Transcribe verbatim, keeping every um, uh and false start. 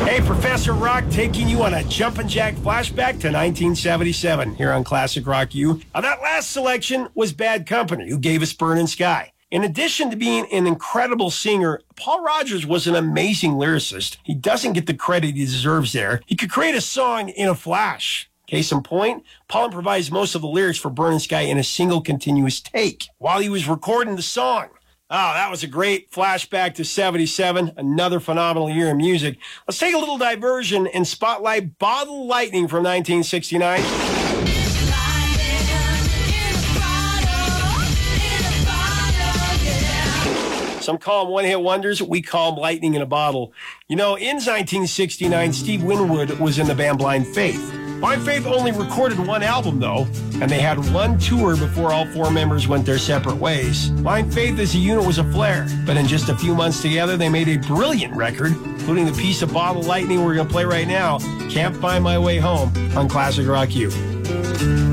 Hey, Professor Rock taking you on a jumpin' jack flashback to nineteen seventy-seven here on Classic Rock U. Now, that last selection was Bad Company, who gave us Burnin' Sky. In addition to being an incredible singer, Paul Rodgers was an amazing lyricist. He doesn't get the credit he deserves there. He could create a song in a flash. Case in point, Paul improvised most of the lyrics for Burnin' Sky in a single continuous take while he was recording the song. Oh, that was a great flashback to seventy-seven, another phenomenal year in music. Let's take a little diversion and spotlight Bottle Lightning from nineteen sixty-nine. Some call them one-hit wonders. We call them lightning in a bottle. You know, in nineteen sixty-nine, Steve Winwood was in the band Blind Faith. Blind Faith only recorded one album, though, and they had one tour before all four members went their separate ways. Blind Faith as a unit was a flare, but in just a few months together, they made a brilliant record, including the piece of Bottle Lightning we're going to play right now, Can't Find My Way Home, on Classic Rock U.